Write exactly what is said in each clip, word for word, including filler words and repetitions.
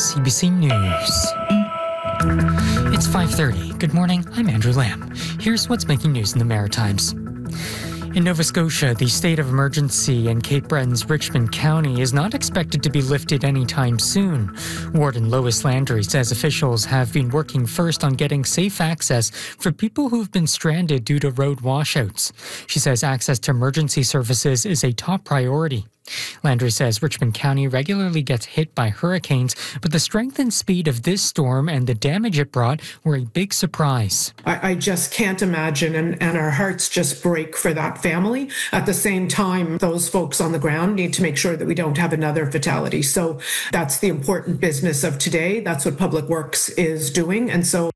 C B C News. It's five thirty. Good morning, I'm Andrew Lamb. Here's what's making news in the Maritimes. In Nova Scotia, the state of emergency in Cape Breton's Richmond County is not expected to be lifted anytime soon. Warden Lois Landry says officials have been working first on getting safe access for people who've been stranded due to road washouts. She says access to emergency services is a top priority. Landry says Richmond County regularly gets hit by hurricanes, but the strength and speed of this storm and the damage it brought were a big surprise. I, I just can't imagine, and, and our hearts just break for that family. At the same time, those folks on the ground need to make sure that we don't have another fatality. So that's the important business of today. That's what Public Works is doing. And so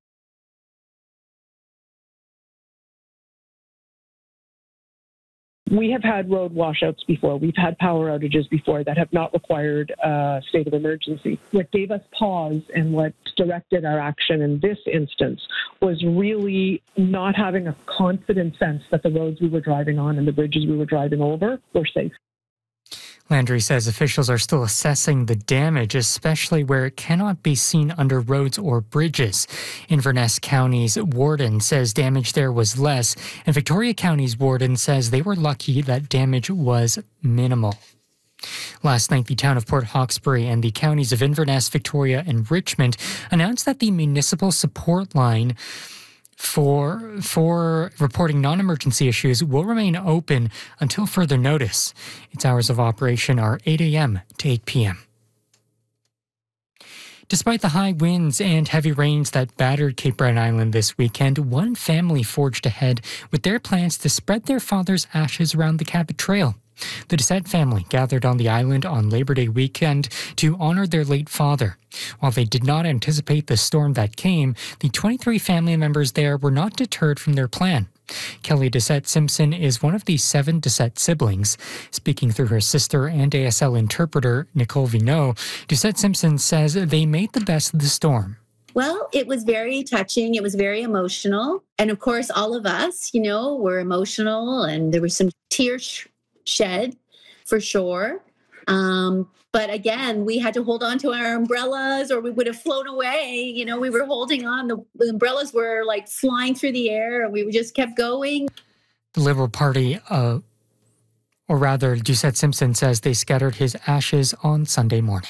we have had road washouts before. We've had power outages before that have not required a state of emergency. What gave us pause and what directed our action in this instance was really not having a confident sense that the roads we were driving on and the bridges we were driving over were safe. Landry says officials are still assessing the damage, especially where it cannot be seen under roads or bridges. Inverness County's warden says damage there was less, and Victoria County's warden says they were lucky that damage was minimal. Last night, the town of Port Hawkesbury and the counties of Inverness, Victoria, and Richmond announced that the municipal support line for for reporting non-emergency issues will remain open until further notice. Its hours of operation are eight a.m. to eight p.m. Despite the high winds and heavy rains that battered Cape Breton Island this weekend, one family forged ahead with their plans to spread their father's ashes around the Cabot Trail. The Doucette family gathered on the island on Labor Day weekend to honor their late father. While they did not anticipate the storm that came, the twenty-three family members there were not deterred from their plan. Kelly Doucette Simpson is one of the seven Doucette siblings. Speaking through her sister and A S L interpreter, Nicole Vigneault, Doucette Simpson says they made the best of the storm. Well, it was very touching. It was very emotional. And of course, all of us, you know, were emotional, and there were some tears shed for sure. Um, but again, we had to hold on to our umbrellas or we would have flown away. You know, we were holding on. The, the umbrellas were like flying through the air and we just kept going. The Liberal Party, uh, or rather, Doucette Simpson says they scattered his ashes on Sunday morning.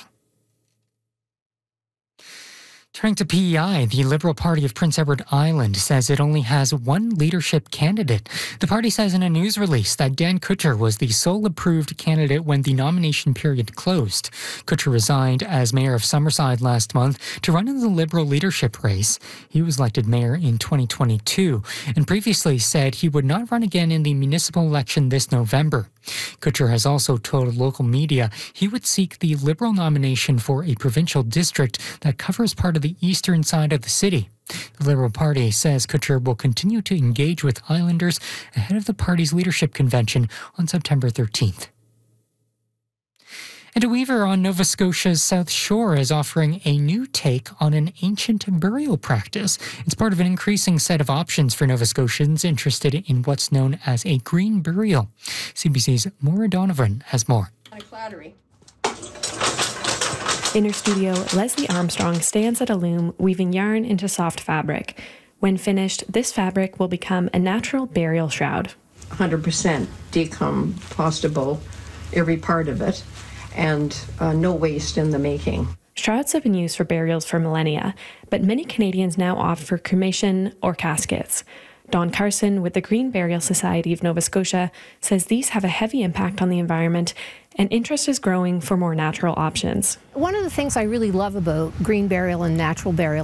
Turning to P E I, the Liberal Party of Prince Edward Island says it only has one leadership candidate. The party says in a news release that Dan Kutcher was the sole approved candidate when the nomination period closed. Kutcher resigned as mayor of Summerside last month to run in the Liberal leadership race. He was elected mayor in twenty twenty-two and previously said he would not run again in the municipal election this November. Kutcher has also told local media he would seek the Liberal nomination for a provincial district that covers part of the eastern side of the city. The Liberal Party says Kutcher will continue to engage with Islanders ahead of the party's leadership convention on September thirteenth. And a weaver on Nova Scotia's South Shore is offering a new take on an ancient burial practice. It's part of an increasing set of options for Nova Scotians interested in what's known as a green burial. C B C's Maura Donovan has more. My flattery. In her studio, Leslie Armstrong stands at a loom weaving yarn into soft fabric. When finished, this fabric will become a natural burial shroud. one hundred percent decompostable, every part of it, and uh, no waste in the making. Shrouds have been used for burials for millennia, but many Canadians now opt for cremation or caskets. Don Carson with the Green Burial Society of Nova Scotia says these have a heavy impact on the environment, and interest is growing for more natural options. One of the things I really love about green burial and natural burial